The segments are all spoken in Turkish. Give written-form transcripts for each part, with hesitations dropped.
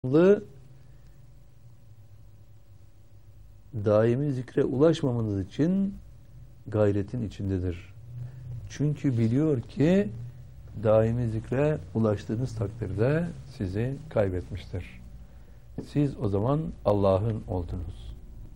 daimi zikre ulaşmamanız için gayretin içindedir. Çünkü biliyor ki daimi zikre ulaştığınız takdirde sizi kaybetmiştir. Siz o zaman Allah'ın oldunuz.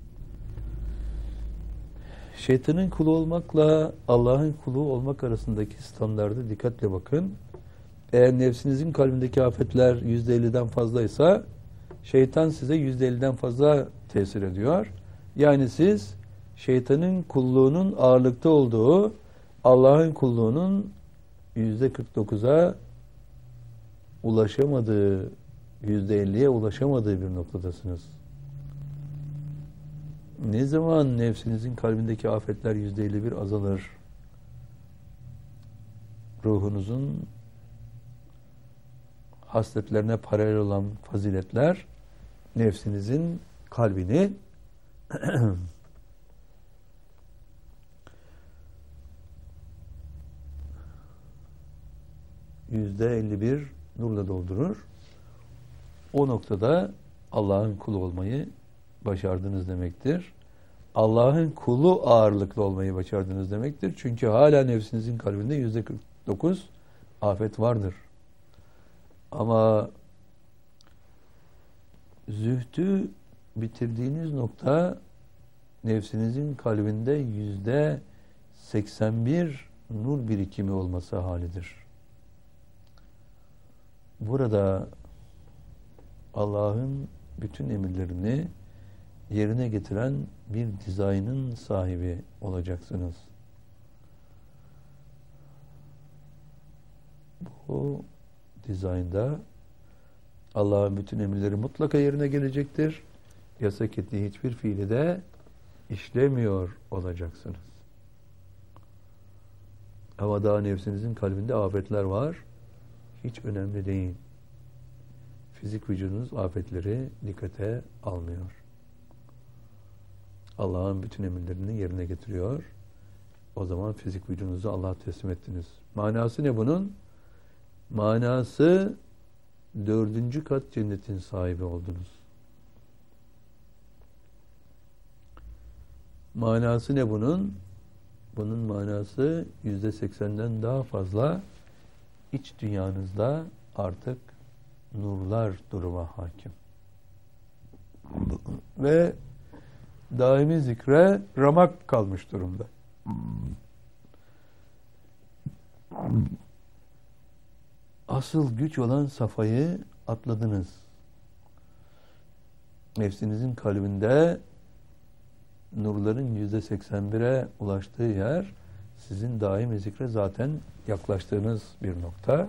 Şeytanın kulu olmakla Allah'ın kulu olmak arasındaki standarda dikkatle bakın. Eğer nefsinizin kalbindeki afetler %50'den fazlaysa şeytan size %50'den fazla tesir ediyor. Yani siz şeytanın kulluğunun ağırlıkta olduğu Allah'ın kulluğunun %49'a ulaşamadığı, %50'ye ulaşamadığı bir noktadasınız. Ne zaman nefsinizin kalbindeki afetler %51 azalır, ruhunuzun hasletlerine paralel olan faziletler nefsinizin kalbini %51 nurla doldurur. O noktada Allah'ın kulu olmayı başardınız demektir. Allah'ın kulu ağırlıklı olmayı başardınız demektir. Çünkü hala nefsinizin kalbinde %49 afet vardır. Ama zühdü bitirdiğiniz nokta nefsinizin kalbinde %81 nur birikimi olması halidir. Burada Allah'ın bütün emirlerini yerine getiren bir dizaynın sahibi olacaksınız. Bu dizaynda Allah'ın bütün emirleri mutlaka yerine gelecektir. Yasak ettiği hiçbir fiili de işlemiyor olacaksınız. Ama daha nefsinizin kalbinde afetler var. Hiç önemli değil. Fizik vücudunuz afetleri dikkate almıyor. Allah'ın bütün emirlerini yerine getiriyor. O zaman fizik vücudunuzu Allah'a teslim ettiniz. Manası ne bunun? Manası 4. kat cennetin sahibi oldunuz. Manası ne bunun? Bunun manası %80'den daha fazla iç dünyanızda artık nurlar duruma hakim. Ve daimi zikre ramak kalmış durumda. Asıl güç olan safayı atladınız. Nefsinizin kalbinde nurların %81'e ulaştığı yer sizin daimi zikre zaten yaklaştığınız bir nokta.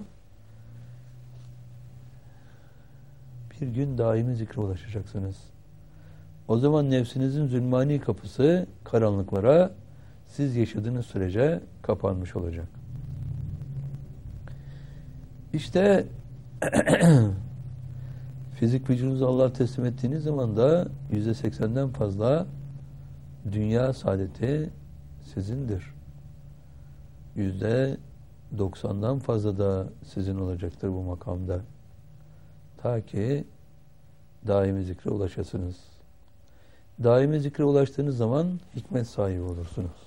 Bir gün daimi zikre ulaşacaksınız. O zaman nefsinizin zulmani kapısı karanlıklara siz yaşadığınız sürece kapanmış olacak. İşte fizik vücudunuzu Allah'a teslim ettiğiniz zaman da %80'den fazla dünya saadeti sizindir. %90'dan fazla da sizin olacaktır bu makamda. Ta ki daimi zikre ulaşasınız. Daimi zikre ulaştığınız zaman hikmet sahibi olursunuz.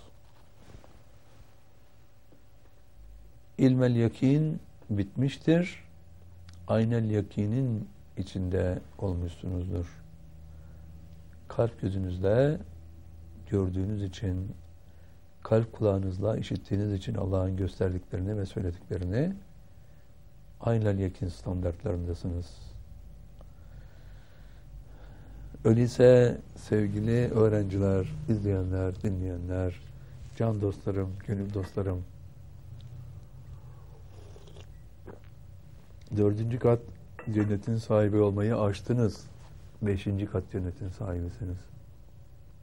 İlmel yakin bitmiştir. Aynel yakinin içinde olmuşsunuzdur. Kalp gözünüzle gördüğünüz için, kalp kulağınızla işittiğiniz için Allah'ın gösterdiklerini ve söylediklerini aynel yakin standartlarındasınız. Öyleyse sevgili öğrenciler, izleyenler, dinleyenler, can dostlarım, gönül dostlarım, 4. kat cennetin sahibi olmayı aştınız. 5. kat cennetin sahibisiniz.